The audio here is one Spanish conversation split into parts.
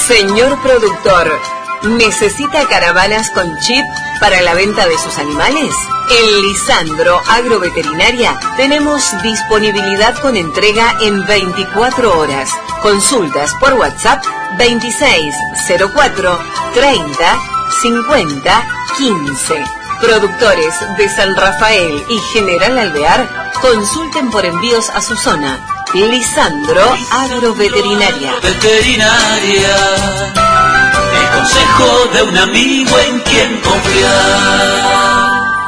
Señor productor, ¿necesita caravanas con chip para la venta de sus animales? En Lisandro Agroveterinaria tenemos disponibilidad con entrega en 24 horas. Consultas por WhatsApp 2604 30 50 15. Productores de San Rafael y General Alvear, consulten por envíos a su zona. Lisandro Agroveterinaria. Veterinaria, el consejo de un amigo en quien confiar.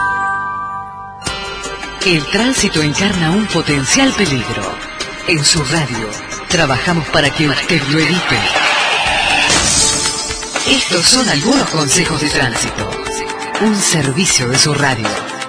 El tránsito encarna un potencial peligro. En su radio, trabajamos para que usted lo evite. Estos son algunos consejos de tránsito. Un servicio de su radio.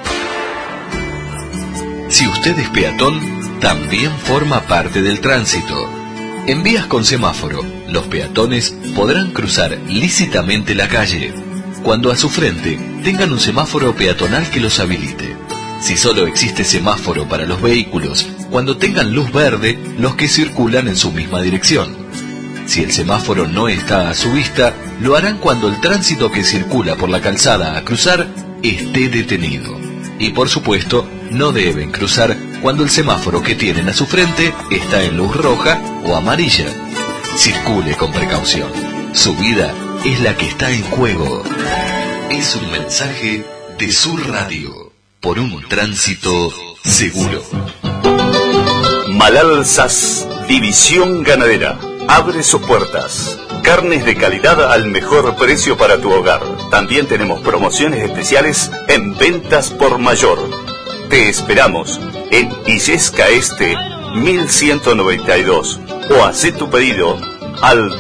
Si usted es peatón, también forma parte del tránsito. En vías con semáforo, los peatones podrán cruzar lícitamente la calle, cuando a su frente tengan un semáforo peatonal que los habilite. Si solo existe semáforo para los vehículos, cuando tengan luz verde, los que circulan en su misma dirección. Si el semáforo no está a su vista, lo harán cuando el tránsito que circula por la calzada a cruzar esté detenido. Y por supuesto, no deben cruzar cuando el semáforo que tienen a su frente está en luz roja o amarilla. Circule con precaución. Su vida es la que está en juego. Es un mensaje de su radio, por un tránsito seguro. Malal SAS, División Ganadera, abre sus puertas. Carnes de calidad al mejor precio para tu hogar. También tenemos promociones especiales en ventas por mayor. Te esperamos en Illesca Este 1192 o haz tu pedido al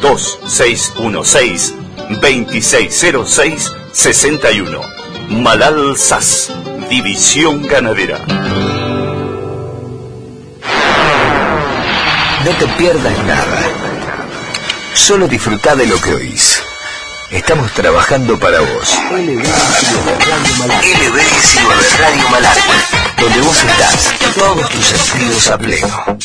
2616-2606-61. Malal SAS, División Ganadera. No te pierdas nada. Solo disfruta de lo que oís. Estamos trabajando para vos. LB19 Radio Malargüe, donde vos estás, todos tus sentidos a pleno.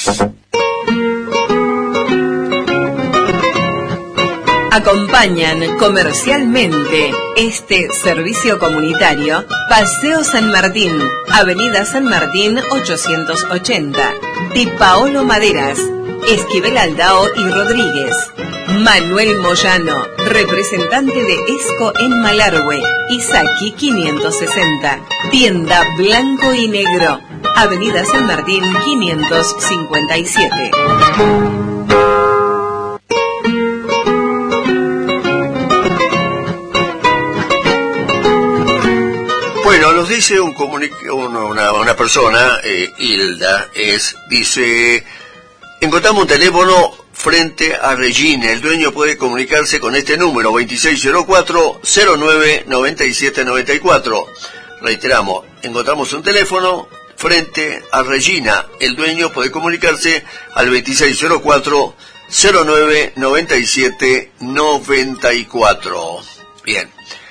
Acompañan comercialmente este servicio comunitario Paseo San Martín, Avenida San Martín 880, Di Paolo Maderas, Esquivel Aldao y Rodríguez. Manuel Moyano, representante de ESCO en Malargüe, Isaki 560, Tienda Blanco y Negro, Avenida San Martín 557. Bueno, nos dice una persona, Hilda, dice, encontramos un teléfono frente a Regina. El dueño puede comunicarse con este número, 2604-099794. Reiteramos, encontramos un teléfono frente a Regina. El dueño puede comunicarse al 2604-099794. Bien.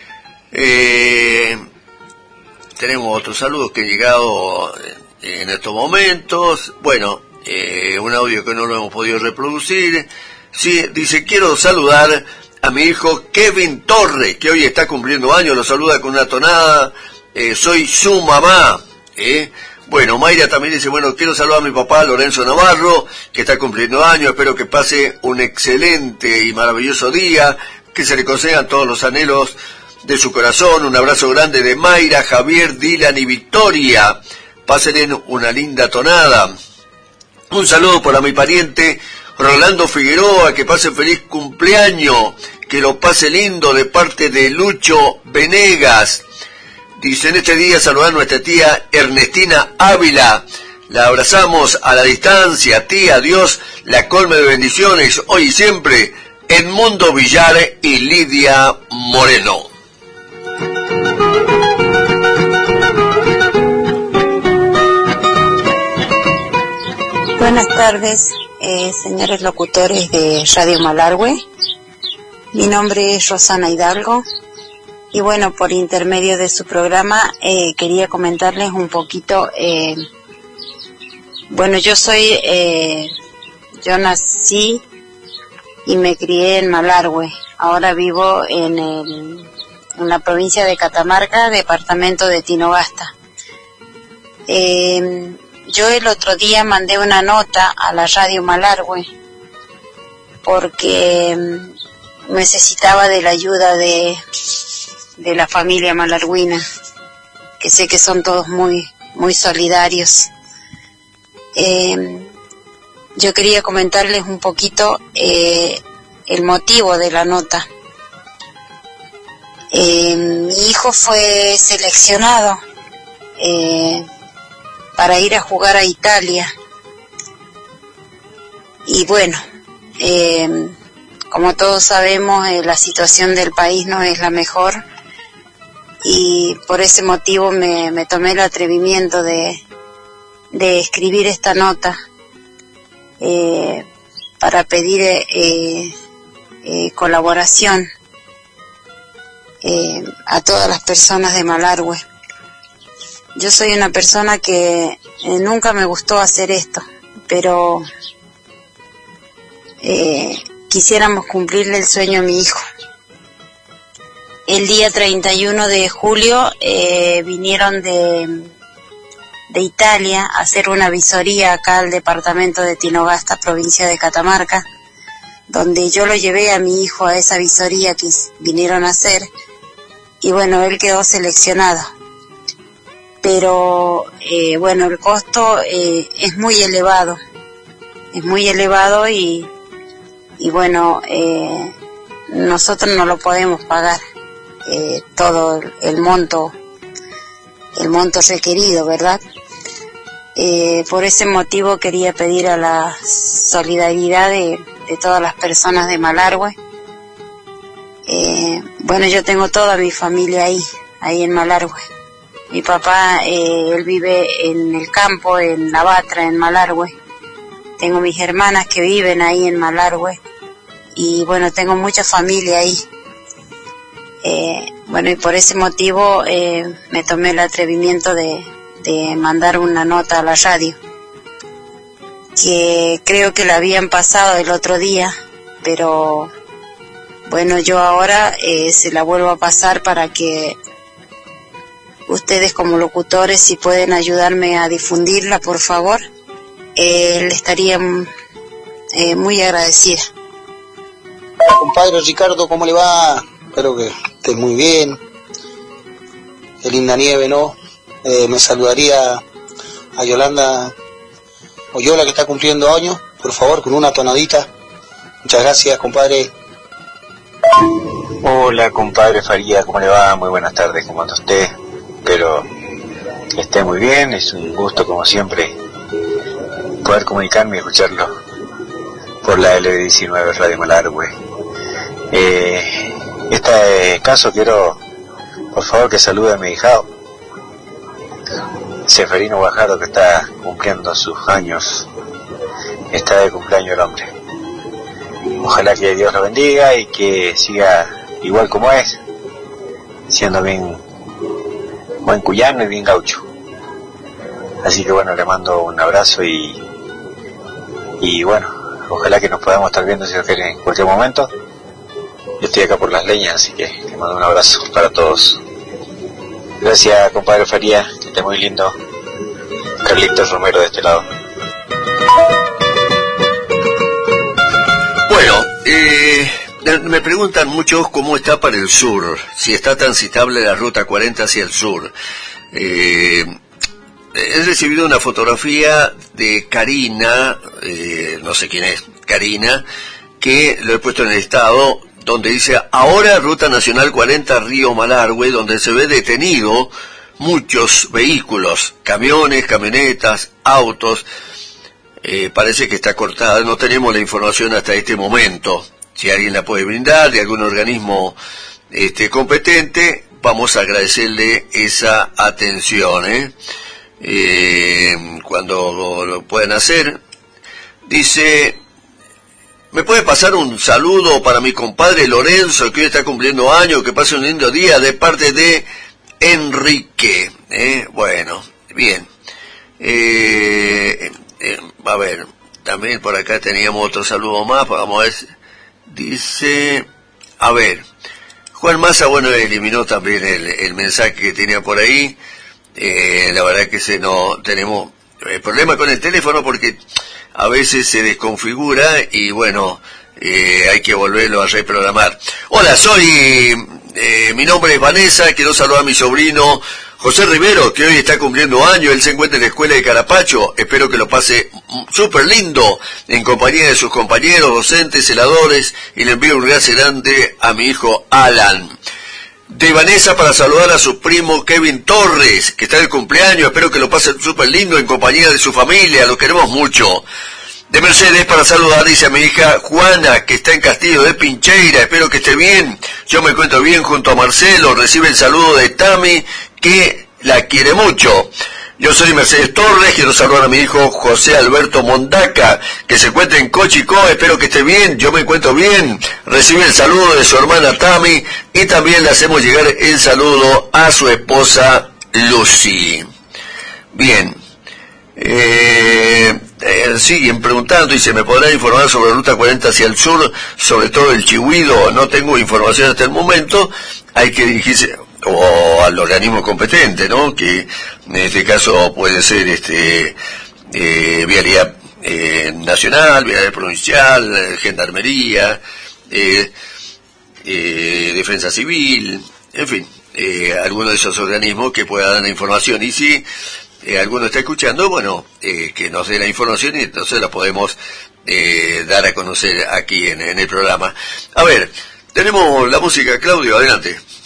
Tenemos otros saludos que han llegado en estos momentos. Bueno, un audio que no lo hemos podido reproducir. Sí, dice, quiero saludar a mi hijo Kevin Torres, que hoy está cumpliendo años, lo saluda con una tonada, soy su mamá. Bueno, Mayra también dice, bueno, quiero saludar a mi papá Lorenzo Navarro, que está cumpliendo años, espero que pase un excelente y maravilloso día, que se le concedan todos los anhelos de su corazón. Un abrazo grande de Mayra, Javier, Dylan y Victoria, pásenle una linda tonada. Un saludo para mi pariente Rolando Figueroa, que pase feliz cumpleaños, que lo pase lindo de parte de Lucho Venegas. Dice, en este día saludar a nuestra tía Ernestina Ávila, la abrazamos a la distancia, tía, Dios la colme de bendiciones, hoy y siempre, Edmundo Villar y Lidia Moreno. Buenas tardes, señores locutores de Radio Malargüe. Mi nombre es Rosana Hidalgo y bueno, por intermedio de su programa quería comentarles un poquito. Bueno, yo nací y me crié en Malargüe. Ahora vivo en la provincia de Catamarca, departamento de Tinogasta. Yo el otro día mandé una nota a la radio Malargüe porque necesitaba de la ayuda de la familia malargüina, que sé que son todos muy solidarios. Yo quería comentarles un poquito el motivo de la nota. Mi hijo fue seleccionado para ir a jugar a Italia. Y bueno, como todos sabemos, la situación del país no es la mejor, y por ese motivo me tomé el atrevimiento de escribir esta nota para pedir colaboración a todas las personas de Malargüe. Yo soy una persona que nunca me gustó hacer esto, pero quisiéramos cumplirle el sueño a mi hijo. El día 31 de julio vinieron de Italia a hacer una visoría acá al departamento de Tinogasta, provincia de Catamarca, donde yo lo llevé a mi hijo a esa visoría que vinieron a hacer, y bueno, él quedó seleccionado. Pero bueno, el costo es muy elevado y bueno, nosotros no lo podemos pagar todo el monto requerido, ¿verdad? Por ese motivo quería pedir a la solidaridad de todas las personas de Malargüe. Bueno, yo tengo toda mi familia ahí en Malargüe. Mi papá, él vive en el campo, en Navatra, en Malargüe. Tengo mis hermanas que viven ahí en Malargüe. Y bueno, tengo mucha familia ahí. Bueno, y por ese motivo me tomé el atrevimiento de mandar una nota a la radio, que creo que la habían pasado el otro día, pero bueno, yo ahora se la vuelvo a pasar para que ustedes como locutores, si pueden ayudarme a difundirla, por favor, le estaría muy agradecida. Hola, compadre Ricardo, ¿cómo le va? Espero que esté muy bien. Qué linda nieve, ¿no? Me saludaría a Yolanda Oyola, que está cumpliendo años, por favor, con una tonadita. Muchas gracias, compadre. Hola, compadre Faría, ¿cómo le va? Muy buenas tardes, ¿cómo anda usted? Espero que esté muy bien. Es un gusto, como siempre, poder comunicarme y escucharlo por la LB19 Radio Malargüe. Este caso quiero, por favor, que salude a mi hijado Seferino Guajardo, que está cumpliendo sus años. Está de cumpleaños el hombre. Ojalá que Dios lo bendiga y que siga igual como es, siendo bien buen cuyano y bien gaucho. Así que bueno, le mando un abrazo y bueno, ojalá que nos podamos estar viendo, si lo quieren, en cualquier momento. Yo estoy acá por Las Leñas, así que le mando un abrazo para todos. Gracias, compadre Faría, que esté muy lindo. Carlitos Romero de este lado. Bueno, me preguntan muchos cómo está para el sur, si está transitable la ruta 40 hacia el sur. He recibido una fotografía de Karina, no sé quién es Karina, que lo he puesto en el estado, donde dice: ahora Ruta Nacional 40 Río Malargüe, donde se ve detenido muchos vehículos, camiones, camionetas, autos. Parece que está cortada, no tenemos la información hasta este momento. Si alguien la puede brindar, de algún organismo competente, vamos a agradecerle esa atención, cuando lo puedan hacer. Dice: ¿me puede pasar un saludo para mi compadre Lorenzo, que hoy está cumpliendo años? Que pase un lindo día, de parte de Enrique. Bueno, bien. A ver, también por acá teníamos otro saludo más, vamos a ver. Dice, a ver, Juan Massa, bueno, eliminó también el mensaje que tenía por ahí. La verdad que no tenemos problema con el teléfono porque a veces se desconfigura y bueno, hay que volverlo a reprogramar. Hola, mi nombre es Vanessa, quiero saludar a mi sobrino José Rivero, que hoy está cumpliendo años. Él se encuentra en la escuela de Carapacho, espero que lo pase súper lindo en compañía de sus compañeros, docentes, celadores, y le envío un gracias grande a mi hijo Alan. De Vanessa para saludar a su primo Kevin Torres, que está en el cumpleaños, espero que lo pase súper lindo en compañía de su familia, lo queremos mucho. De Mercedes para saludar, dice a mi hija Juana, que está en Castillo de Pincheira, espero que esté bien, yo me encuentro bien junto a Marcelo, recibe el saludo de Tami, que la quiere mucho. Yo soy Mercedes Torres, quiero saludar a mi hijo José Alberto Mondaca, que se encuentra en Cochico, espero que esté bien, yo me encuentro bien, recibe el saludo de su hermana Tami, y también le hacemos llegar el saludo a su esposa Lucy. Bien. Siguen preguntando y se me podrá informar sobre la ruta 40 hacia el sur, sobre todo el Chihuido. No tengo información hasta el momento, hay que dirigirse al organismo competente, ¿no? Que en este caso puede ser vialidad nacional, vialidad provincial, gendarmería, defensa civil, en fin, alguno de esos organismos que pueda dar la información. Y si alguno está escuchando, bueno, que nos dé la información y entonces la podemos dar a conocer aquí en el programa. A ver, tenemos la música, Claudio, adelante.